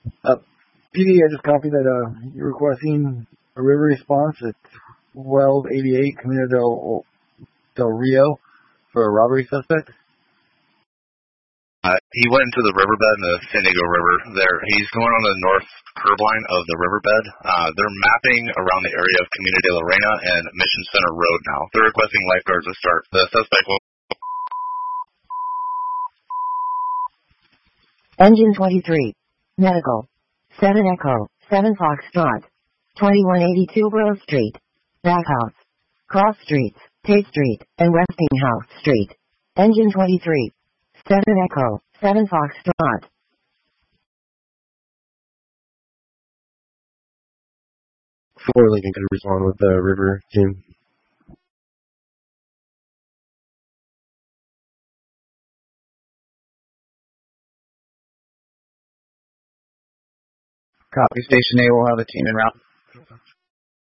Uh, PD, I just copied that you're requesting a river response at 1288 Camino del Rio for a robbery suspect. He went into the riverbed in the San Diego River there. He's going on the north curb line of the riverbed. They're mapping around the area of Camino de la Reina and Mission Center Road now. They're requesting lifeguards to start. The suspect will... Engine 23. Medical. 7 Echo. 7 Foxtrot. 2182 Grove Street. Backhouse. Cross Streets. Tate Street, and Westinghouse Street. Engine 23. 7 Echo. 7 Foxtrot. 4 Lincoln could respond with the river, Jim. Copy. Station A will have a team en route.